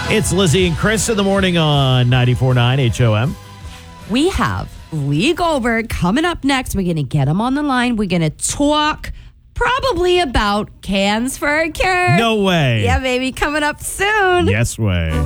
It's Lizzie and Chris in the morning on 94.9 HOM. We have Lee Goldberg coming up next. We're going to get him on the line. We're going to talk probably about cans for a cure. No way. Yeah, baby, coming up soon. Yes way.